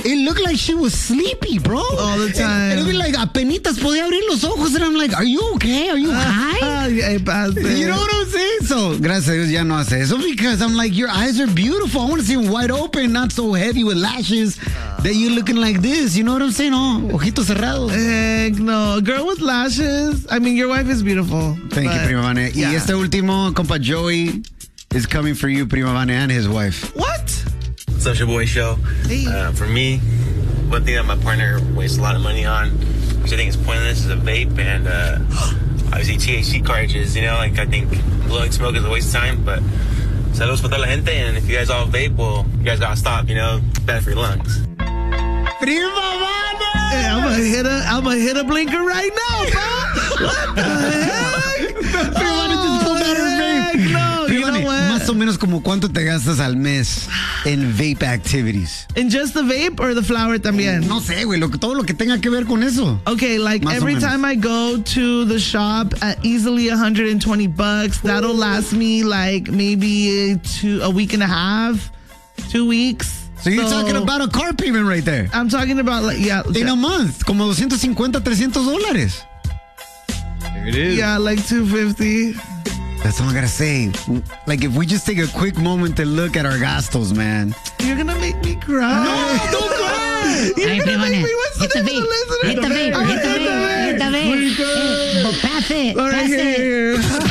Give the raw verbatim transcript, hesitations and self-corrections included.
it looked like she was sleepy, bro. All the time. It, it would be like, apenitas podía abrir los ojos. And I'm like, are you okay? Are you high? You know what I'm saying? So, gracias a Dios ya no hace eso because I'm like, your eyes are beautiful. I want to see them wide open, not so heavy with lashes that you're looking like this. You know what I'm saying? Oh, ojitos cerrados. Heck no. A girl with lashes. I mean, your wife is beautiful. Thank but, you, Prima Vane. Yeah. Y este último, compa Joey, is coming for you, Prima Vane, and his wife. What? Social Boy Show. Hey. Uh, for me, one thing that my partner wastes a lot of money on, which I think is pointless, is a vape and uh, obviously T H C cartridges. You know, like I think blowing smoke is a waste of time, but saludos para toda la gente, and if you guys all vape, well, you guys gotta stop, you know, it's bad for your lungs. Prima Vane! Hey, I'm gonna hit a, I'm gonna hit a blinker right now, bro. What the heck? Prima Vane just pulled out her vape. No, you know what? Más o menos como cuánto te gastas al mes en vape activities. In just the vape or the flower también? No sé, güey, lo, todo lo que tenga que ver con eso. Okay, like Más every o menos. time I go to the shop at easily one hundred twenty bucks, that'll last me like maybe two, a week and a half, two weeks. So you're talking about a car payment right there. I'm talking about like, yeah. In a month, como doscientos cincuenta, trescientos dólares. There it is. Yeah, like two fifty. That's all I gotta say. Like, if we just take a quick moment to look at our gastos, man. You're gonna make me cry. No, don't cry. You're Ay, gonna Prima make Vane, me want hit the somebody to vape, listen to. hit the vape, hit the vape, hit the vape. Eh, but pass it, All right, pass here, it. here, here.